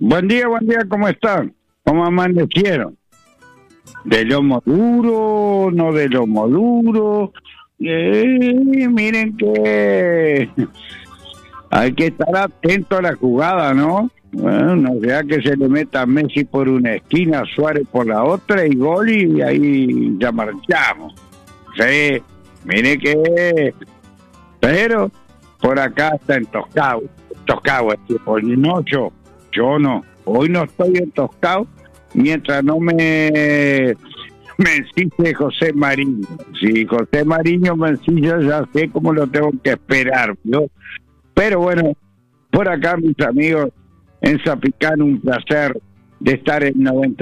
Buen día, ¿cómo están? ¿Cómo amanecieron? ¿De lomo duro, no de lomo duro? Miren que hay que estar atento a la jugada, ¿no? Bueno, no sea que se le meta Messi por una esquina, Suárez por la otra y gol y ahí ya marchamos. Sí, mire que... Pero por acá está en Toscao, tipo, no yo no, hoy no estoy en Toscao mientras no me ensille José Mariño. Si José Mariño me ensilla, ya sé cómo lo tengo que esperar, ¿no? Pero bueno, por acá mis amigos en Zapicán, un placer de estar en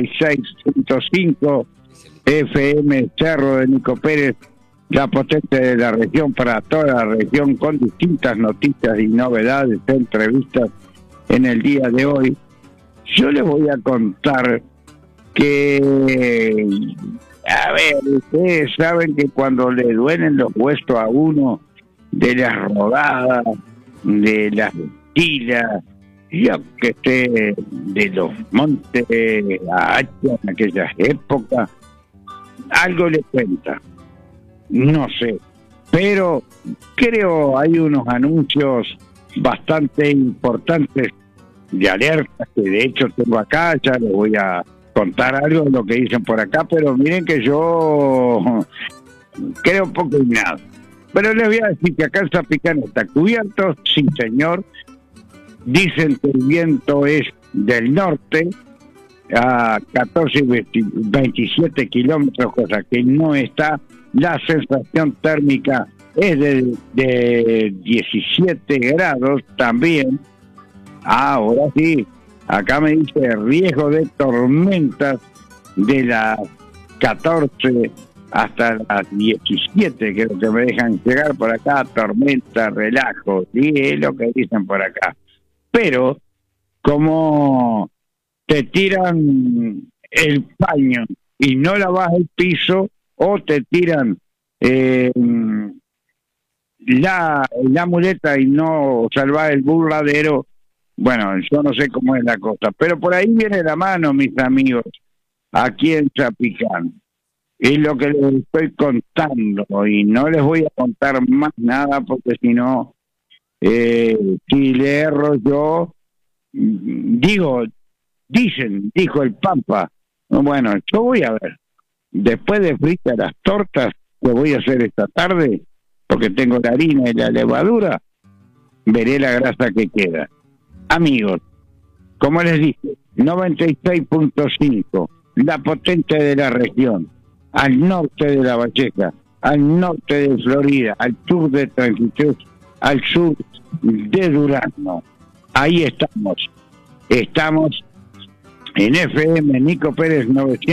96.5 FM Cerro de Nico Pérez, la potente de la región para toda la región, con distintas noticias y novedades, entrevistas en el día de hoy. Yo les voy a contar que, a ver, ustedes saben que cuando le duelen los huesos a uno de las rodadas, de las tilas, yo que sé, de los montes Hacha en aquellas épocas, algo le cuenta. No sé, pero creo hay unos anuncios bastante importantes de alerta que de hecho tengo acá. Ya les voy a contar algo de lo que dicen por acá, pero miren que yo creo poco y nada. Pero les voy a decir que acá el Zapicán está cubierto, sí señor. Dicen que el viento es del norte a 14 y 27 kilómetros, cosa que no está. La sensación térmica es de 17 grados también. Ahora sí, acá me dice riesgo de tormentas de las 14 hasta las 17, creo que me dejan llegar por acá, tormenta, relajo, sí, es lo que dicen por acá. Pero como te tiran el paño y no lavas el piso, o te tiran la muleta y no salvar el burladero, bueno, yo no sé cómo es la cosa, pero por ahí viene la mano, mis amigos, aquí en Zapicán. Es lo que les estoy contando y no les voy a contar más nada porque si no, si le erro yo, dijo el Pampa, bueno, yo voy a ver. Después de fritar las tortas que voy a hacer esta tarde, porque tengo la harina y la levadura, veré la grasa que queda. Amigos, como les dije, 96.5, la potente de la región, al norte de La Valleja, al norte de Florida, al sur de 33, al sur de Durazno. Ahí estamos en FM Nico Pérez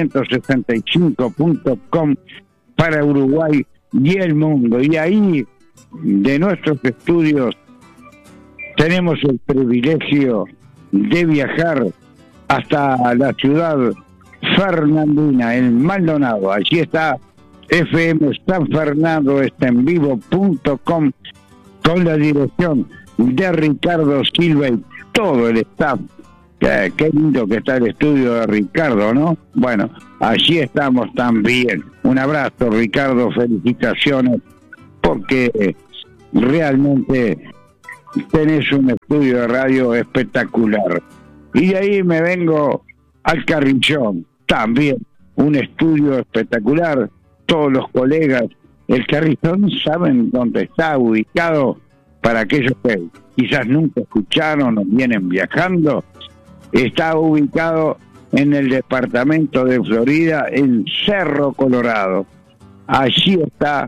965.com para Uruguay y el mundo. Y ahí, de nuestros estudios, tenemos el privilegio de viajar hasta la ciudad fernandina, en Maldonado. Allí está FM San Fernando, está en vivo.com, con la dirección de Ricardo Silva y todo el staff. Qué lindo que está el estudio de Ricardo, ¿no? Bueno, allí estamos también. Un abrazo, Ricardo, felicitaciones, porque realmente tenés un estudio de radio espectacular. Y de ahí me vengo al Carrichón, también un estudio espectacular. Todos los colegas, el Carrichón, saben dónde está ubicado. Para aquellos que quizás nunca escucharon o vienen viajando, está ubicado en el departamento de Florida, en Cerro Colorado. Allí está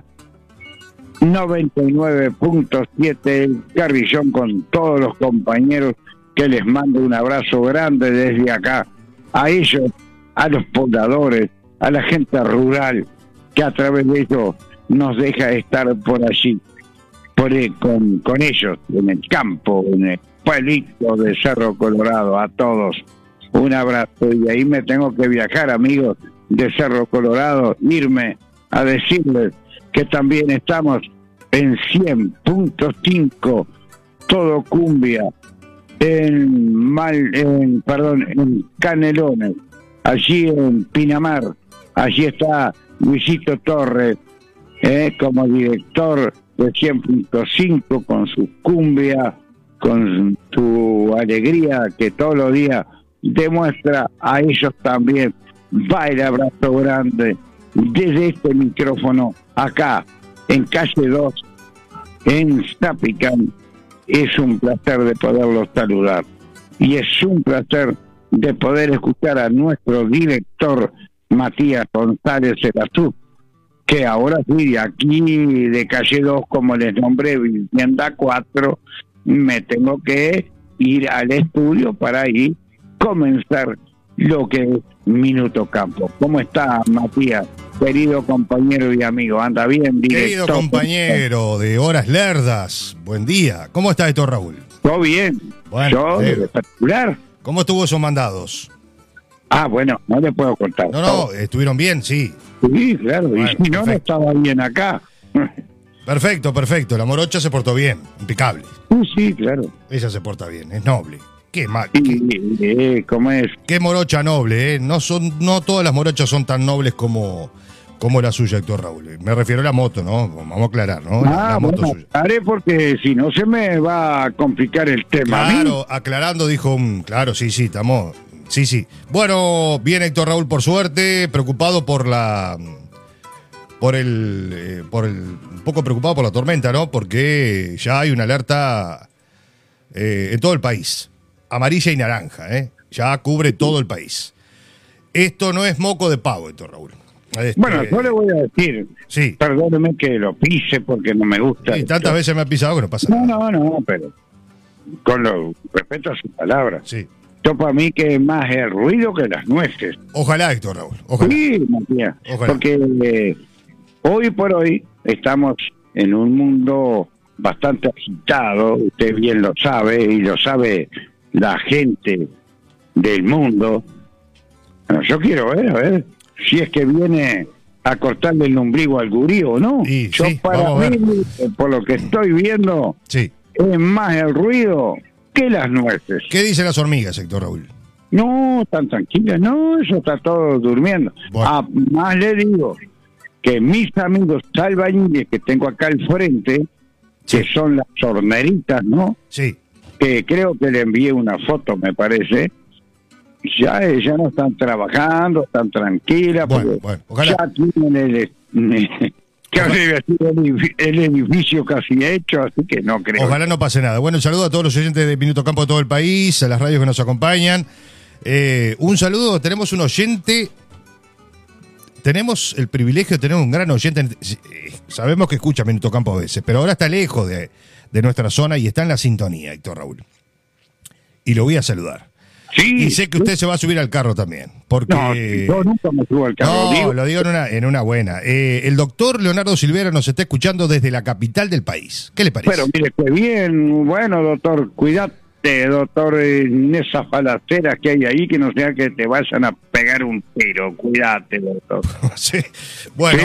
99.7 el Carrillón, con todos los compañeros, que les mando un abrazo grande desde acá. A ellos, a los pobladores, a la gente rural, que a través de ellos nos deja estar por allí, con ellos, en el campo, en el pueblito de Cerro Colorado. A todos un abrazo, y ahí me tengo que viajar, amigos de Cerro Colorado, irme a decirles que también estamos en 100.5, todo cumbia, en Canelones, allí en Pinamar. Allí está Luisito Torres, como director de 100.5, con su cumbia, con su alegría que todos los días demuestra. A ellos también va el abrazo grande desde este micrófono acá en calle 2 en Zapicán. Es un placer de poderlos saludar y es un placer de poder escuchar a nuestro director Matías González Erazú, que ahora sí, de aquí de calle 2, como les nombré, vivienda 4, me tengo que ir al estudio para ahí comenzar lo que es Minuto Campo. ¿Cómo está, Matías, querido compañero y amigo? ¿Anda bien, director? Querido compañero de Horas Lerdas, buen día. ¿Cómo está esto, Raúl? Todo bien. Bueno, yo, espectacular. ¿Cómo estuvo esos mandados? Bueno, no le puedo contar. No, estuvieron bien, sí. Sí, claro, bueno, y si no, no estaba bien acá. Perfecto. La morocha se portó bien, impecable. Sí, claro. Ella se porta bien, es noble. Qué mal. ¿Cómo es? Qué morocha noble, ¿eh? No todas las morochas son tan nobles como la suya, Héctor Raúl. Me refiero a la moto, ¿no? Vamos a aclarar, ¿no? La moto bueno, suya. Haré porque si no se me va a complicar el tema. Claro, aclarando, dijo, claro, sí, estamos... Sí. Bueno, bien, Héctor Raúl, por suerte, preocupado un poco preocupado por la tormenta, ¿no? Porque ya hay una alerta en todo el país, amarilla y naranja, ya cubre todo el país. Esto no es moco de pavo, Héctor Raúl. Bueno, yo le voy a decir, sí. Perdóneme que lo pise porque no me gusta. Sí, tantas veces me ha pisado que no pasa nada. No, pero con lo respeto a sus palabras. Sí. Yo para mí que es más el ruido que las nueces. Ojalá, Héctor Raúl, ojalá. Sí, Matías, ojalá. Porque hoy por hoy estamos en un mundo bastante agitado, usted bien lo sabe, y lo sabe la gente del mundo. Bueno, yo quiero ver si es que viene a cortarle el ombligo al gurí o no. Sí, yo para mí, por lo que estoy viendo, sí, es más el ruido que las nueces. ¿Qué dicen las hormigas, Héctor Raúl? No, están tranquilas, no, eso está todo durmiendo. Bueno. Más le digo que mis amigos albañiles que tengo acá al frente, sí, que son las horneritas, ¿no? Sí. Que creo que le envié una foto, me parece. Ya no están trabajando, están tranquilas. Bueno, ojalá. Ya tienen el edificio casi hecho, así que no creo. Ojalá no pase nada. Bueno, un saludo a todos los oyentes de Minuto Campo de todo el país, a las radios que nos acompañan. Un saludo, tenemos un oyente, tenemos el privilegio de tener un gran oyente. Sabemos que escucha Minuto Campo a veces, pero ahora está lejos de nuestra zona y está en la sintonía, Héctor Raúl. Y lo voy a saludar. Sí, y sé que usted se va a subir al carro también, porque... No, yo nunca me subo al carro. No, lo digo en una buena. El doctor Leonardo Silvera nos está escuchando desde la capital del país. ¿Qué le parece? Pero mire, que bien, bueno, doctor, cuídate, doctor, en esas balaceras que hay ahí, que no sea que te vayan a pegar un tiro. Cuídate, doctor. Sí. Bueno,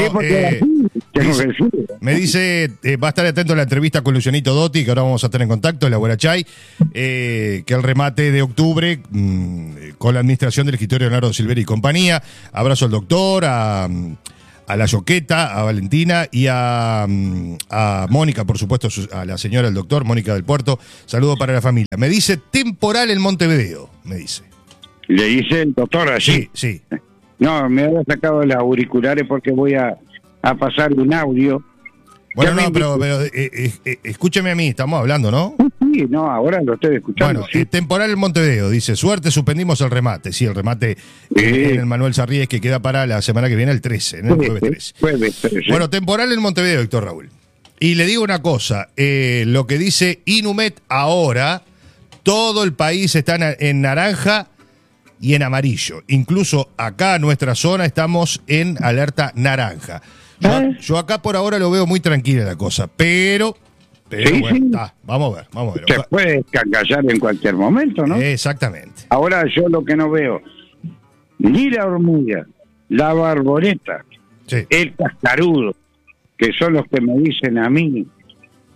me dice, va a estar atento a la entrevista con Lucianito Dotti, que ahora vamos a estar en contacto, la Guarachay, que el remate de octubre, con la administración del escritorio Leonardo Silvera y compañía. Abrazo al doctor, a la Yoqueta, a Valentina y a Mónica, por supuesto, a la señora del doctor, Mónica del Puerto. Saludo para la familia. Me dice temporal en Montevideo, me dice. ¿Le dice el doctor así? Sí. No, me había sacado los auriculares porque voy a pasar un audio. Bueno, no, pero escúcheme a mí, estamos hablando, ¿no? Sí, no, ahora lo estoy escuchando. Bueno, sí. temporal en Montevideo, dice, suerte, suspendimos el remate. Sí, el remate en el Manuel Sarríez, que queda para la semana que viene, el 13, el jueves 13. Bueno, temporal en Montevideo, Héctor Raúl. Y le digo una cosa, lo que dice Inumet ahora, todo el país está en naranja y en amarillo. Incluso acá, en nuestra zona, estamos en alerta naranja. Yo acá por ahora lo veo muy tranquila la cosa, pero sí, bueno, sí. Vamos a ver. Se puede escancallar en cualquier momento, ¿no? Exactamente. Ahora yo lo que no veo, ni la hormiga, la barboleta, sí, el cascarudo, que son los que me dicen a mí,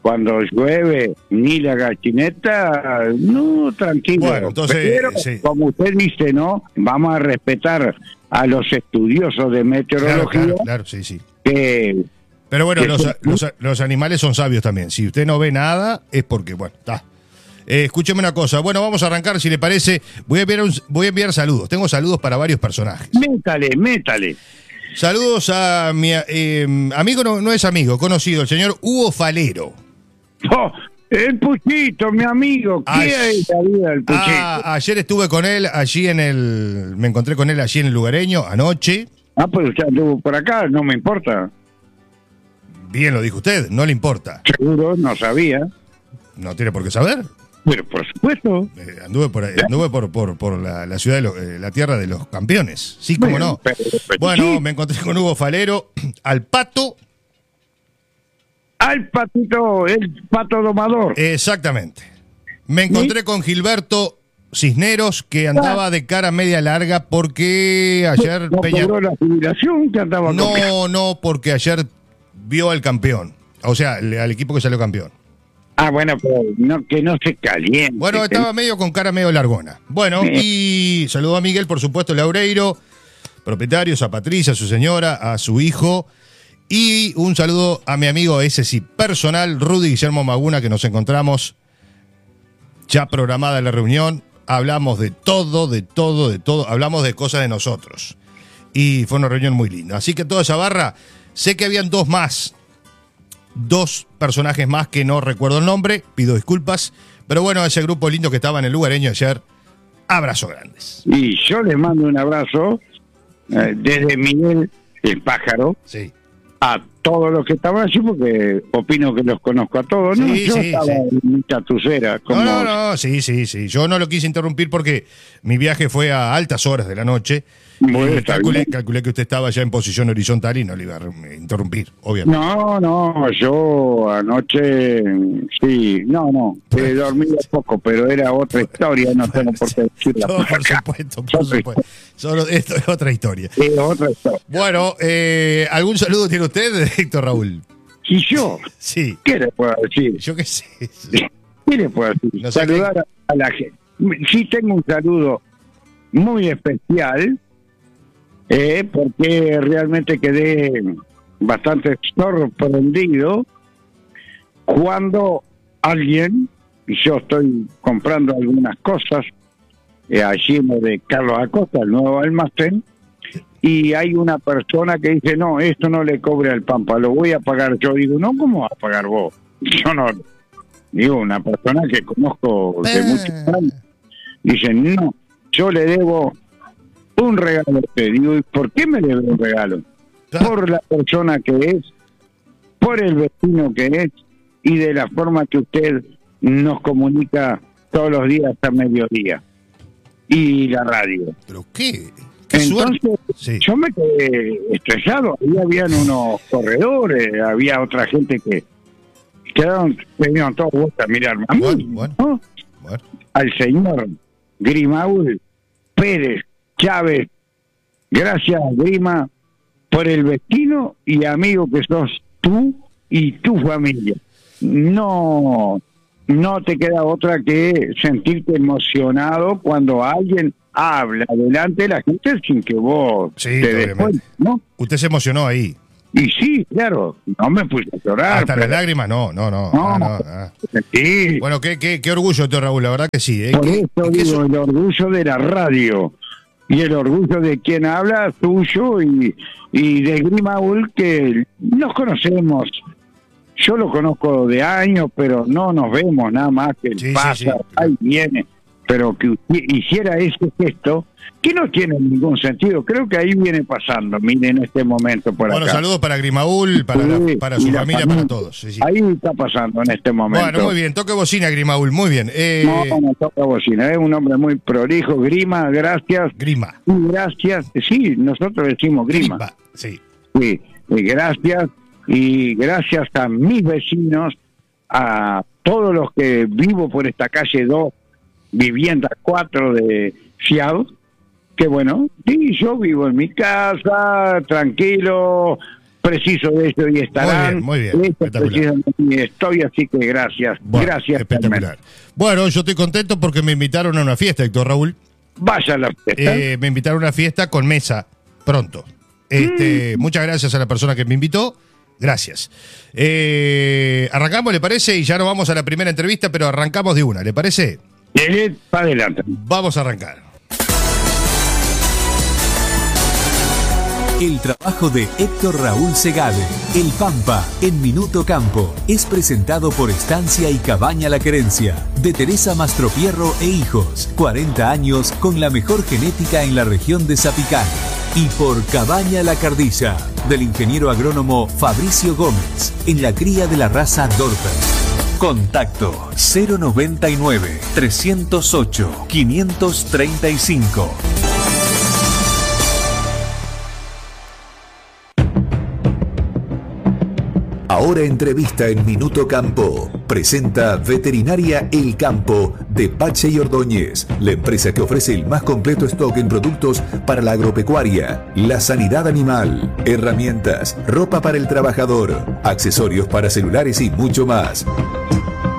cuando llueve, ni la gallineta, no, tranquilo. Bueno, entonces, pero, como usted dice, ¿no? Vamos a respetar a los estudiosos de meteorología. Claro, sí. Pero bueno, los animales son sabios también. Si usted no ve nada, es porque, bueno, está. Escúcheme una cosa. Bueno, vamos a arrancar, si le parece. Voy a enviar saludos. Tengo saludos para varios personajes. Métale. Saludos a mi amigo, no es amigo, conocido, el señor Hugo Falero. Oh, el Puchito, mi amigo. ¿Qué es la vida del Puchito? Ayer estuve con él me encontré con él allí en el Lugareño, anoche. Pues usted anduvo por acá, no me importa. Bien lo dijo usted, no le importa. Seguro, no sabía. No tiene por qué saber. Pero por supuesto. Anduve por la ciudad, la tierra de los campeones. Sí, cómo no. Bueno, sí. Me encontré con Hugo Falero, al Pato. Al Patito, el Pato domador. Exactamente. Me encontré con Gilberto Cisneros, que andaba de cara media larga porque ayer... ¿No cobró la jubilación que andaba? No, porque ayer vio al campeón. O sea, al equipo que salió campeón. Bueno, pero que no se caliente. Bueno, estaba con cara medio largona. Bueno, y saludo a Miguel, por supuesto, Laureiro, propietarios, a Patricia, a su señora, a su hijo. Y un saludo a mi amigo, ese sí, personal, Rudy Guillermo Maguna, que nos encontramos ya programada la reunión. Hablamos de todo. Hablamos de cosas de nosotros. Y fue una reunión muy linda. Así que toda esa barra, sé que habían dos personajes más que no recuerdo el nombre, pido disculpas, pero bueno, ese grupo lindo que estaba en el Lugareño ayer, abrazo grandes. Y yo les mando un abrazo desde Miguel, el pájaro, sí, a todos los que estaban allí, porque opino que los conozco a todos, ¿no? Yo estaba en mi chatucera. Sí, yo no lo quise interrumpir porque mi viaje fue a altas horas de la noche. Bueno, calculé que usted estaba ya en posición horizontal y no le iba a interrumpir, obviamente. No, yo anoche, dormí poco, pero era otra historia, no tengo por qué decirla. Por supuesto. Solo esto es otra historia. Es otra historia. Bueno, ¿algún saludo tiene usted, Héctor Raúl? ¿Y yo? Sí. ¿Qué le puedo decir? Yo qué sé. ¿Qué le puedo decir? No sé. Saludar a la gente. Sí, tengo un saludo muy especial. Porque realmente quedé bastante sorprendido cuando yo estoy comprando algunas cosas allí en lo de Carlos Acosta, el nuevo almacén, y hay una persona que dice, no, esto no le cobre al Pampa, lo voy a pagar yo. Digo, no, ¿cómo vas a pagar vos? Yo no, digo, una persona que conozco de muchos años, dice, no, yo le debo un regalo a usted. Digo, ¿y por qué me debe un regalo? Por la persona que es, por el vecino que es y de la forma que usted nos comunica todos los días hasta mediodía. Y la radio. ¿Pero qué? Entonces, sí. Yo me quedé estresado. Ahí habían unos corredores, había otra gente que venían todos vueltas a mirarme a mí, ¿no? Al señor Grimaúl Pérez Chávez, gracias Grima por el vecino y amigo que sos tú y tu familia. No te queda otra que sentirte emocionado cuando alguien habla delante de la gente sin que vos te des cuenta, ¿no? Usted se emocionó ahí. Y sí, claro, no me puse a llorar. Hasta las lágrimas, no. Sí. Bueno, qué orgullo, tío Raúl, la verdad que sí. Por eso digo, el orgullo de la radio y el orgullo de quien habla, tuyo y de Grimaúl, que nos conocemos. Yo lo conozco de años, pero no nos vemos nada más que pasa, ahí viene. Pero que hiciera ese gesto, que no tiene ningún sentido. Creo que ahí viene pasando, miren, en este momento por acá. Bueno, saludos para Grimaúl, para su familia, para todos. Sí. Ahí está pasando en este momento. Bueno, muy bien, toque bocina, Grimaúl, muy bien. No toca bocina, es un hombre muy prolijo. Grima, gracias. Grima. Gracias, sí, nosotros decimos Grima. Sí. Sí, gracias. Y gracias a mis vecinos, a todos los que vivo por esta calle 2, vivienda 4 de Fiado, que bueno, sí, yo vivo en mi casa, tranquilo, preciso de eso y estarán. Muy bien, espectacular. Estoy, así que gracias. Bueno, gracias. Espectacular. Bueno, yo estoy contento porque me invitaron a una fiesta, Héctor Raúl. Vaya a la fiesta. Me invitaron a una fiesta con mesa pronto. Muchas gracias a la persona que me invitó. Gracias. Arrancamos, ¿le parece? Y ya no vamos a la primera entrevista, pero arrancamos de una, ¿le parece? Para adelante. Vamos a arrancar. El trabajo de Héctor Raúl Segade, El Pampa, en Minuto Campo, es presentado por Estancia y Cabaña La Querencia, de Teresa Mastropierro e Hijos, 40 años con la mejor genética en la región de Zapicán. Y por Cabaña La Cardilla, del ingeniero agrónomo Fabricio Gómez, en la cría de la raza Dorper. Contacto 099-308-535. Ahora entrevista en Minuto Campo. Presenta Veterinaria El Campo de Pache y Ordóñez, la empresa que ofrece el más completo stock en productos para la agropecuaria, la sanidad animal, herramientas, ropa para el trabajador, accesorios para celulares y mucho más.